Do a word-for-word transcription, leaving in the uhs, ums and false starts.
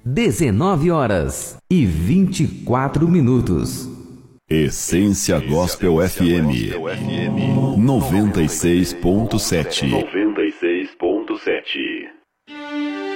dezenove horas e vinte e quatro minutos. Essência Gospel F M noventa e seis ponto sete. noventa e seis ponto sete.